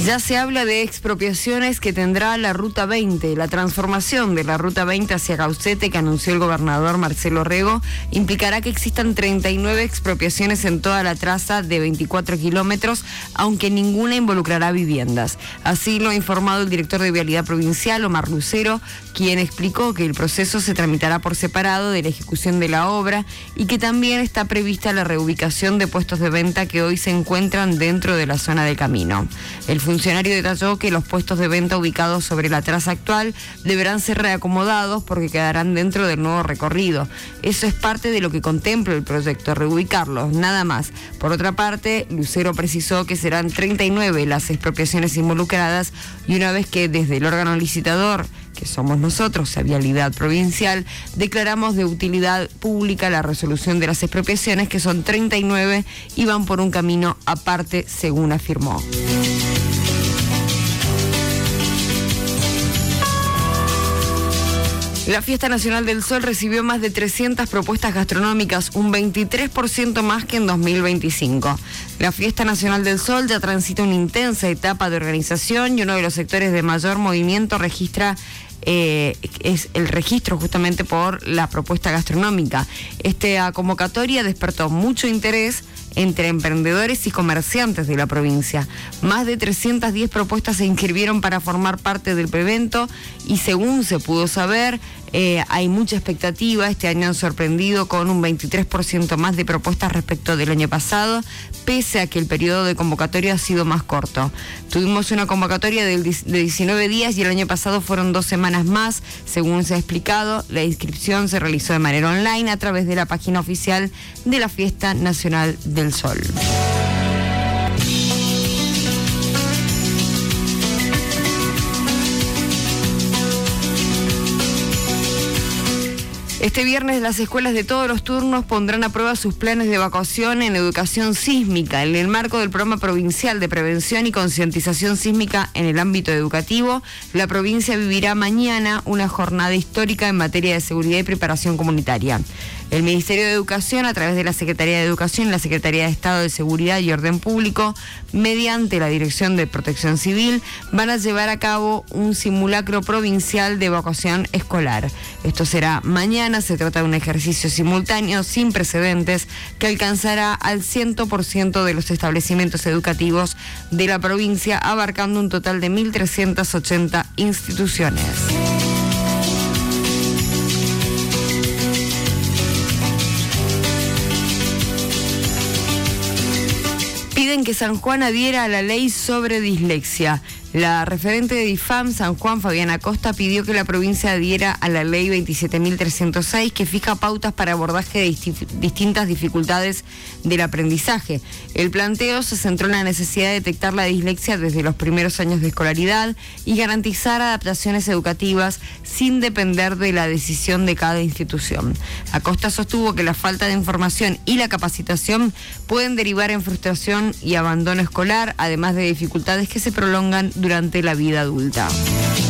Ya se habla de expropiaciones que tendrá la Ruta 20. La transformación de la Ruta 20 hacia Caucete, que anunció el gobernador Marcelo Rego, implicará que existan 39 expropiaciones en toda la traza de 24 kilómetros, aunque ninguna involucrará viviendas. Así lo ha informado el director de Vialidad Provincial, Omar Lucero, quien explicó que el proceso se tramitará por separado de la ejecución de la obra y que también está prevista la reubicación de puestos de venta que hoy se encuentran dentro de la zona de camino. El funcionario detalló que los puestos de venta ubicados sobre la traza actual deberán ser reacomodados porque quedarán dentro del nuevo recorrido. Eso es parte de lo que contempla el proyecto, reubicarlos, nada más. Por otra parte, Lucero precisó que serán 39 las expropiaciones involucradas y una vez que desde el órgano licitador, que somos nosotros, a Vialidad Provincial, declaramos de utilidad pública la resolución de las expropiaciones, que son 39 y van por un camino aparte, según afirmó. La Fiesta Nacional del Sol recibió más de 300 propuestas gastronómicas, un 23% más que en 2025. La Fiesta Nacional del Sol ya transita una intensa etapa de organización y uno de los sectores de mayor movimiento es el registro justamente por la propuesta gastronómica. Esta convocatoria despertó mucho interés entre emprendedores y comerciantes de la provincia. Más de 310 propuestas se inscribieron para formar parte del prevento y según se pudo saber, hay mucha expectativa. Este año han sorprendido con un 23% más de propuestas respecto del año pasado, pese a que el periodo de convocatoria ha sido más corto. Tuvimos una convocatoria de 19 días y el año pasado fueron 2 semanas más. Según se ha explicado, la inscripción se realizó de manera online a través de la página oficial de la Fiesta Nacional del Sol. Este viernes las escuelas de todos los turnos pondrán a prueba sus planes de evacuación en educación sísmica. En el marco del Programa Provincial de Prevención y Concientización Sísmica en el ámbito educativo, la provincia vivirá mañana una jornada histórica en materia de seguridad y preparación comunitaria. El Ministerio de Educación, a través de la Secretaría de Educación y la Secretaría de Estado de Seguridad y Orden Público, mediante la Dirección de Protección Civil, van a llevar a cabo un simulacro provincial de evacuación escolar. Esto será mañana. Se trata de un ejercicio simultáneo sin precedentes que alcanzará al 100% de los establecimientos educativos de la provincia, abarcando un total de 1.380 instituciones. Piden que San Juan adhiera a la ley sobre dislexia. La referente de DIFAM San Juan, Fabiana Costa, pidió que la provincia adhiera a la ley 27.306, que fija pautas para abordaje de distintas dificultades del aprendizaje. El planteo se centró en la necesidad de detectar la dislexia desde los primeros años de escolaridad y garantizar adaptaciones educativas sin depender de la decisión de cada institución. Acosta sostuvo que la falta de información y la capacitación pueden derivar en frustración y abandono escolar, además de dificultades que se prolongan durante la vida adulta.